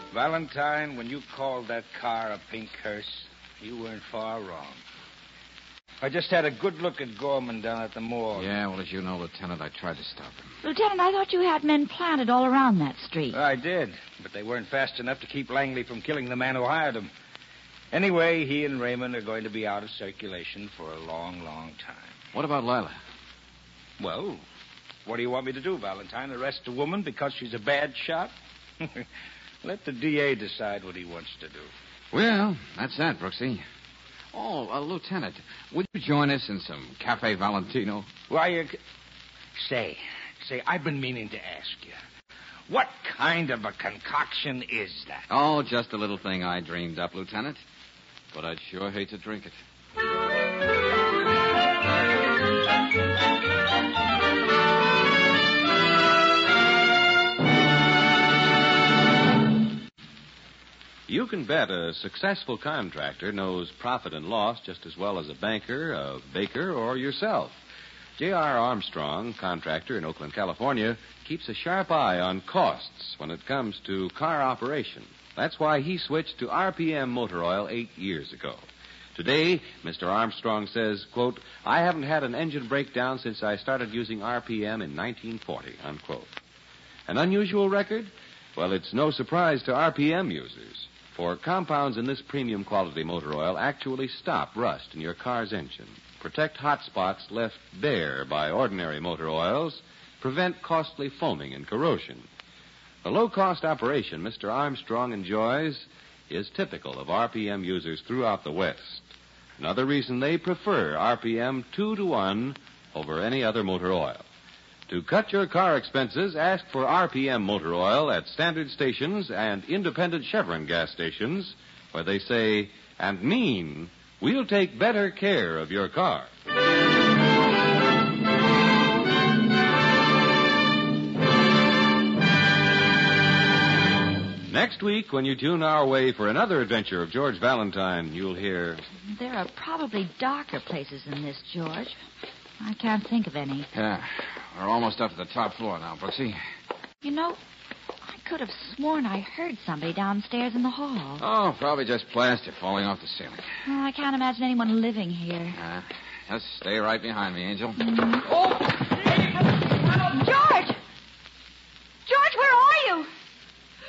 Valentine, when you called that car a pink hearse, you weren't far wrong. I just had a good look at Gorman down at the morgue. Yeah, well, as you know, Lieutenant, I tried to stop him. Lieutenant, I thought you had men planted all around that street. I did, but they weren't fast enough to keep Langley from killing the man who hired him. Anyway, he and Raymond are going to be out of circulation for a long, long time. What about Lila? Well, what do you want me to do, Valentine? Arrest a woman because she's a bad shot? Let the DA decide what he wants to do. Well, that's that, Brooksy. Oh, Lieutenant, would you join us in some Cafe Valentino? Why, Say, I've been meaning to ask you. What kind of a concoction is that? Oh, just a little thing I dreamed up, Lieutenant. But I'd sure hate to drink it. You can bet a successful contractor knows profit and loss just as well as a banker, a baker, or yourself. J.R. Armstrong, contractor in Oakland, California, keeps a sharp eye on costs when it comes to car operation. That's why he switched to RPM motor oil 8 years ago. Today, Mr. Armstrong says, quote, I haven't had an engine breakdown since I started using RPM in 1940, unquote. An unusual record? Well, it's no surprise to RPM users. For compounds in this premium quality motor oil actually stop rust in your car's engine, protect hot spots left bare by ordinary motor oils, prevent costly foaming and corrosion. The low-cost operation Mr. Armstrong enjoys is typical of RPM users throughout the West. Another reason they prefer RPM 2-to-1 over any other motor oil. To cut your car expenses, ask for RPM motor oil at standard stations and independent Chevron gas stations, where they say and mean, we'll take better care of your car. Next week, when you tune our way for another adventure of George Valentine, you'll hear... There are probably darker places than this, George. I can't think of any. Yeah, we're almost up to the top floor now, Brooksy. You know, I could have sworn I heard somebody downstairs in the hall. Oh, probably just plaster falling off the ceiling. Oh, I can't imagine anyone living here. Just stay right behind me, Angel. Oh! George!